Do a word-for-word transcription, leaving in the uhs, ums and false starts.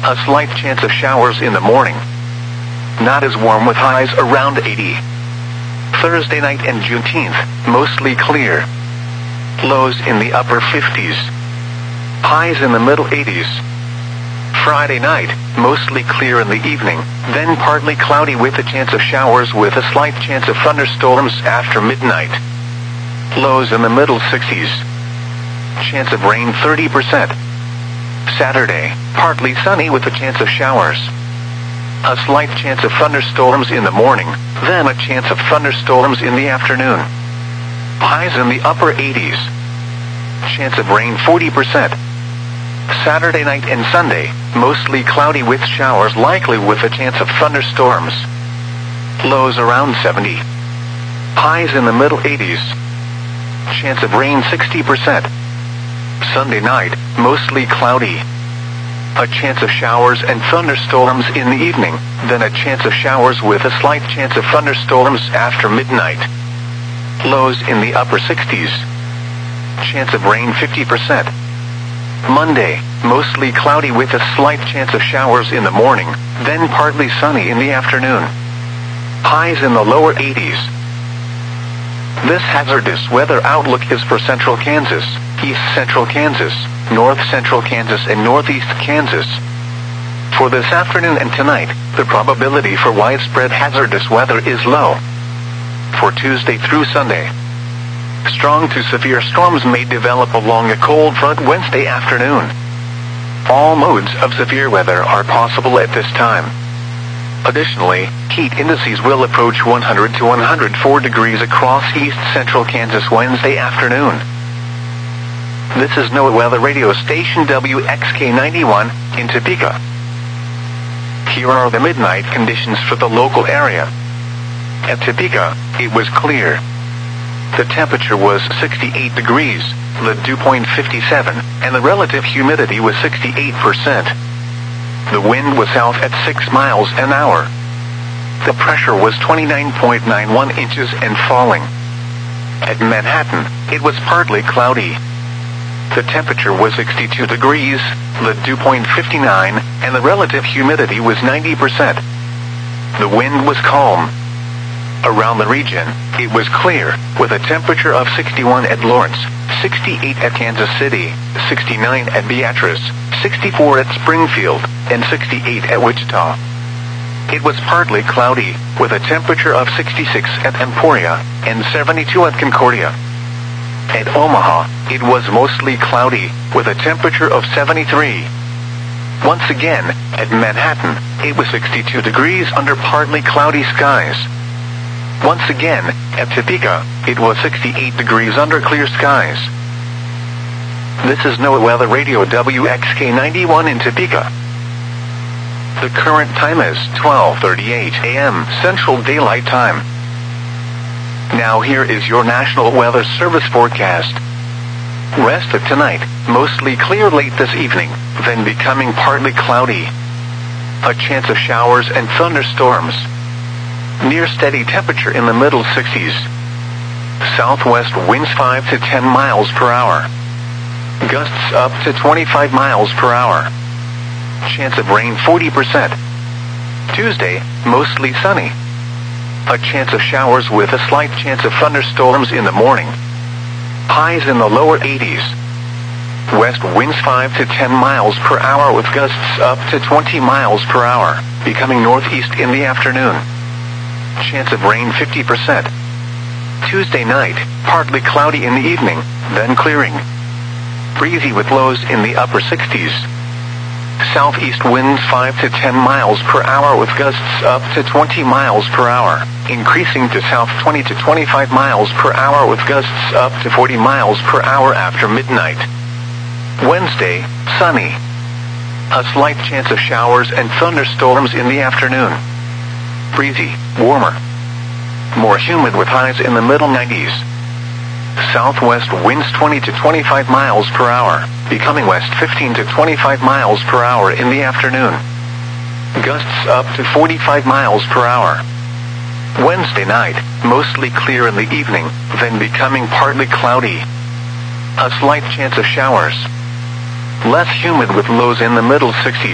A slight chance of showers in the morning. Not as warm with highs around eighty. Thursday night and Juneteenth, mostly clear. Lows in the upper fifties. Highs in the middle eighties. Friday night, mostly clear in the evening, then partly cloudy with a chance of showers with a slight chance of thunderstorms after midnight. Lows in the middle sixties. Chance of rain thirty percent. Saturday, partly sunny with a chance of showers. A slight chance of thunderstorms in the morning, then a chance of thunderstorms in the afternoon. Highs in the upper eighties. Chance of rain forty percent. Saturday night and Sunday, mostly cloudy with showers likely with a chance of thunderstorms. Lows around seventy. Highs in the middle eighties. Chance of rain sixty percent. Sunday night, mostly cloudy. A chance of showers and thunderstorms in the evening, then a chance of showers with a slight chance of thunderstorms after midnight. Lows in the upper sixties. Chance of rain fifty percent. Monday, mostly cloudy with a slight chance of showers in the morning, then partly sunny in the afternoon. Highs in the lower eighties. This hazardous weather outlook is for central Kansas, east central Kansas, north central Kansas and northeast Kansas. For this afternoon and tonight, the probability for widespread hazardous weather is low. For Tuesday through Sunday, strong to severe storms may develop along a cold front Wednesday afternoon. All modes of severe weather are possible at this time. Additionally, heat indices will approach one hundred to one hundred four degrees across east central Kansas Wednesday afternoon. This is NOAA Weather Radio Station W X K ninety-one in Topeka. Here are the midnight conditions for the local area. At Topeka, it was clear. The temperature was sixty-eight degrees, the dew point fifty-seven, and the relative humidity was sixty-eight percent. The wind was south at six miles an hour. The pressure was twenty-nine point nine one inches and falling. At Manhattan, it was partly cloudy. The temperature was sixty-two degrees, the dew point fifty-nine, and the relative humidity was ninety percent. The wind was calm. Around the region, it was clear, with a temperature of sixty-one at Lawrence, sixty-eight at Kansas City, sixty-nine at Beatrice, sixty-four at Springfield, and sixty-eight at Wichita. It was partly cloudy, with a temperature of sixty-six at Emporia, and seventy-two at Concordia. At Omaha, it was mostly cloudy, with a temperature of seventy-three. Once again, at Manhattan, it was sixty-two degrees under partly cloudy skies. Once again, at Topeka, it was sixty-eight degrees under clear skies. This is NOAA Weather Radio W X K ninety-one in Topeka. The current time is twelve thirty-eight a m Central Daylight Time. Now here is your National Weather Service forecast. Rest of tonight, mostly clear late this evening, then becoming partly cloudy. A chance of showers and thunderstorms. Near steady temperature in the middle sixties. Southwest winds five to ten miles per hour. Gusts up to twenty-five miles per hour. Chance of rain forty percent. Tuesday, mostly sunny. A chance of showers with a slight chance of thunderstorms in the morning. Highs in the lower eighties. West winds five to ten miles per hour with gusts up to twenty miles per hour, becoming northeast in the afternoon. Chance of rain fifty percent. Tuesday night, partly cloudy in the evening, then clearing. Breezy with lows in the upper sixties. Southeast winds five to ten miles per hour with gusts up to twenty miles per hour, increasing to south twenty to twenty-five miles per hour with gusts up to forty miles per hour after midnight. Wednesday, sunny. A slight chance of showers and thunderstorms in the afternoon. Breezy, warmer. More humid with highs in the middle nineties. Southwest winds twenty to twenty-five miles per hour, becoming west fifteen to twenty-five miles per hour in the afternoon. Gusts up to forty-five miles per hour. Wednesday night, mostly clear in the evening, then becoming partly cloudy. A slight chance of showers. Less humid with lows in the middle sixties.